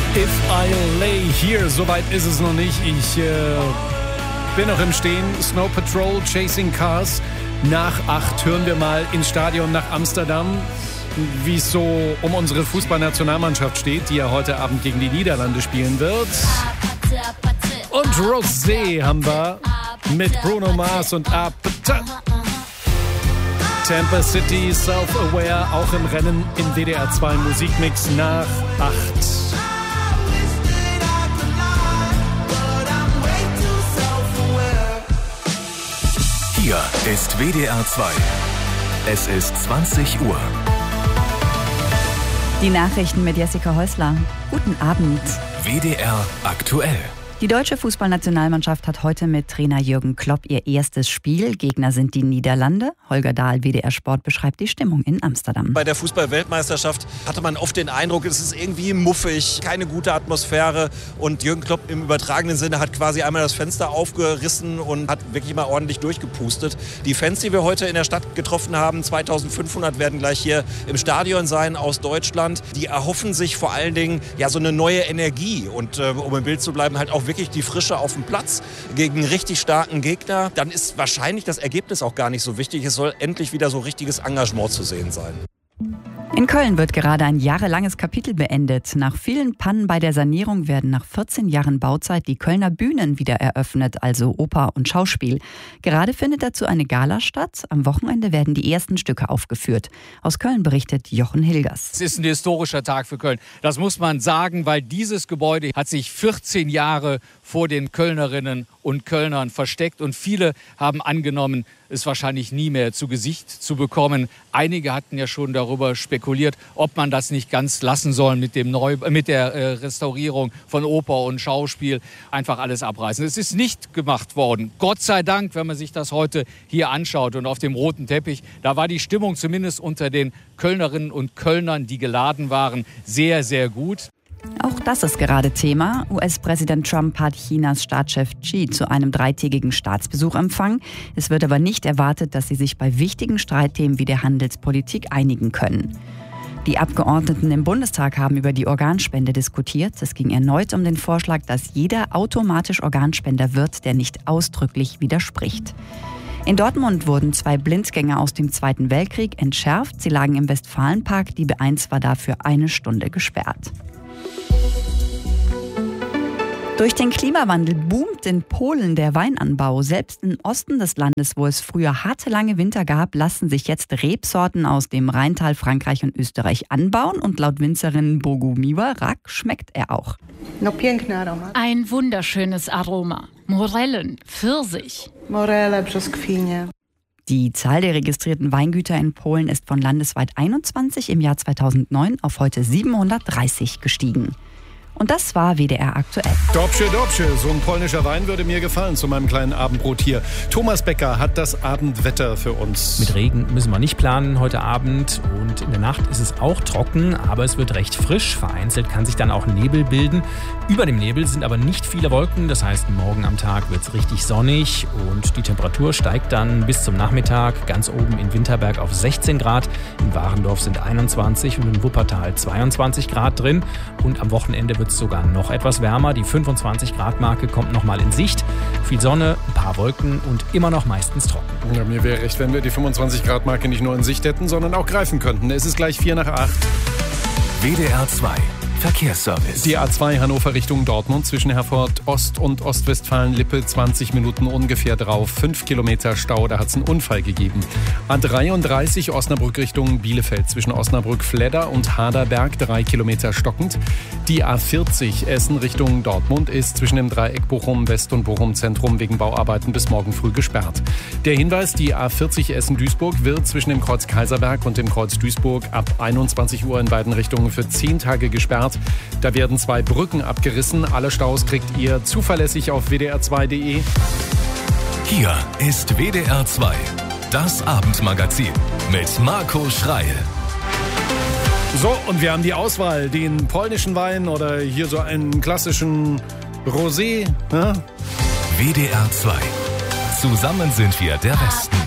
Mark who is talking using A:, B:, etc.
A: If I Lay Here, soweit ist es noch nicht. Ich bin noch im Stehen. Snow Patrol, Chasing Cars. Nach 8 hören wir mal ins Stadion nach Amsterdam, wie es so um unsere Fußballnationalmannschaft steht, die ja heute Abend gegen die Niederlande spielen wird. Und Rosé haben wir mit Bruno Mars und Appetite. Tampa City, Self-Aware, auch im Rennen im WDR 2 Musikmix nach 8.
B: Hier ist WDR 2. Es ist 20 Uhr.
C: Die Nachrichten mit Jessica Häusler. Guten Abend.
B: WDR aktuell.
C: Die deutsche Fußballnationalmannschaft hat heute mit Trainer Jürgen Klopp ihr erstes Spiel. Gegner sind die Niederlande. Holger Dahl, WDR Sport, beschreibt die Stimmung in Amsterdam.
D: Bei der Fußball-Weltmeisterschaft hatte man oft den Eindruck, es ist irgendwie muffig, keine gute Atmosphäre. Und Jürgen Klopp im übertragenen Sinne hat quasi einmal das Fenster aufgerissen und hat wirklich mal ordentlich durchgepustet. Die Fans, die wir heute in der Stadt getroffen haben, 2500 werden gleich hier im Stadion sein aus Deutschland. Die erhoffen sich vor allen Dingen ja so eine neue Energie und um im Bild zu bleiben, halt auch wirklich die Frische auf dem Platz gegen einen richtig starken Gegner. Dann ist wahrscheinlich das Ergebnis auch gar nicht so wichtig. Es soll endlich wieder so richtiges Engagement zu sehen sein.
C: In Köln wird gerade ein jahrelanges Kapitel beendet. Nach vielen Pannen bei der Sanierung werden nach 14 Jahren Bauzeit die Kölner Bühnen wieder eröffnet, also Oper und Schauspiel. Gerade findet dazu eine Gala statt. Am Wochenende werden die ersten Stücke aufgeführt. Aus Köln berichtet Jochen Hilgers.
E: Es ist ein historischer Tag für Köln. Das muss man sagen, weil dieses Gebäude hat sich 14 Jahre vor den Kölnerinnen und Kölnern versteckt und viele haben angenommen, es wahrscheinlich nie mehr zu Gesicht zu bekommen. Einige hatten ja schon darüber spekuliert, ob man das nicht ganz lassen soll mit der Restaurierung von Oper und Schauspiel, einfach alles abreißen. Es ist nicht gemacht worden. Gott sei Dank, wenn man sich das heute hier anschaut und auf dem roten Teppich, da war die Stimmung zumindest unter den Kölnerinnen und Kölnern, die geladen waren, sehr, sehr gut.
C: Auch das ist gerade Thema. US-Präsident Trump hat Chinas Staatschef Xi zu einem 3-tägigen Staatsbesuch empfangen. Es wird aber nicht erwartet, dass sie sich bei wichtigen Streitthemen wie der Handelspolitik einigen können. Die Abgeordneten im Bundestag haben über die Organspende diskutiert. Es ging erneut um den Vorschlag, dass jeder automatisch Organspender wird, der nicht ausdrücklich widerspricht. In Dortmund wurden 2 Blindgänger aus dem Zweiten Weltkrieg entschärft. Sie lagen im Westfalenpark. Die B1 war dafür 1 Stunde gesperrt. Durch den Klimawandel boomt in Polen der Weinanbau. Selbst im Osten des Landes, wo es früher harte, lange Winter gab, lassen sich jetzt Rebsorten aus dem Rheintal, Frankreich und Österreich anbauen. Und laut Winzerin Bogumiła Rak schmeckt er auch.
F: Ein wunderschönes Aroma. Morellen, Pfirsich.
G: Morele, Brzoskwinie.
C: Die Zahl der registrierten Weingüter in Polen ist von landesweit 21 im Jahr 2009 auf heute 730 gestiegen. Und das war WDR aktuell.
A: Dobrze, dobrze. So ein polnischer Wein würde mir gefallen zu meinem kleinen Abendbrot hier. Thomas Becker hat das Abendwetter für uns.
H: Mit Regen müssen wir nicht planen heute Abend. Und in der Nacht ist es auch trocken, aber es wird recht frisch. Vereinzelt kann sich dann auch Nebel bilden. Über dem Nebel sind aber nicht viele Wolken. Das heißt, morgen am Tag wird es richtig sonnig. Und die Temperatur steigt dann bis zum Nachmittag. Ganz oben in Winterberg auf 16 Grad. In Warendorf sind 21 und in Wuppertal 22 Grad drin. Und am Wochenende wird sogar noch etwas wärmer. Die 25-Grad-Marke kommt nochmal in Sicht. Viel Sonne, ein paar Wolken und immer noch meistens trocken.
A: Ja, mir wäre recht, wenn wir die 25-Grad-Marke nicht nur in Sicht hätten, sondern auch greifen könnten. Es ist gleich 7:45.
B: WDR 2 Verkehrsservice.
A: Die A2 Hannover Richtung Dortmund zwischen Herford Ost und Ostwestfalen-Lippe 20 Minuten ungefähr drauf. 5 Kilometer Stau, da hat es einen Unfall gegeben. A33 Osnabrück Richtung Bielefeld zwischen Osnabrück-Fledder und Haderberg 3 Kilometer stockend. Die A40 Essen Richtung Dortmund ist zwischen dem Dreieck Bochum West und Bochum Zentrum wegen Bauarbeiten bis morgen früh gesperrt. Der Hinweis, die A40 Essen-Duisburg wird zwischen dem Kreuz Kaiserberg und dem Kreuz Duisburg ab 21 Uhr in beiden Richtungen für 10 Tage gesperrt. Da werden 2 Brücken abgerissen. Alle Staus kriegt ihr zuverlässig auf wdr2.de.
B: Hier ist WDR 2, das Abendmagazin mit Marco Schreil.
A: So, und wir haben die Auswahl, den polnischen Wein oder hier so einen klassischen Rosé. Ja?
B: WDR 2. Zusammen sind wir der Westen.